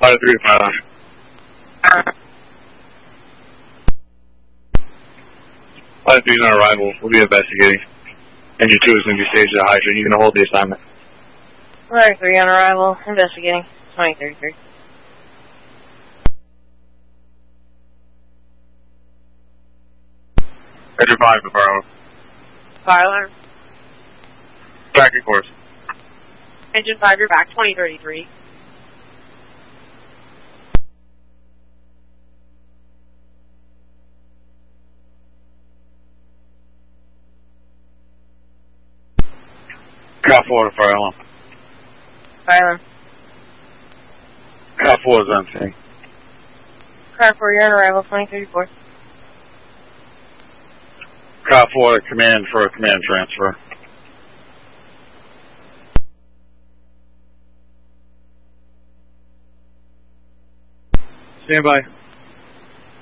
Pilot 3 to Pilot. Pilot 3 is on arrival. We'll be investigating. Engine 2 is going to be staged at Hydra. You can hold the assignment. Pilot 3 on arrival. Investigating. 2033. Engine 5 to Pilot. Pilot. Tracking course. Engine 5, you're back. 2033. Car 4 to Pilot. Pilot. Car 4 is empty. Car 4, you're on arrival. 2034. Car 4 to command for a command transfer. Stand by.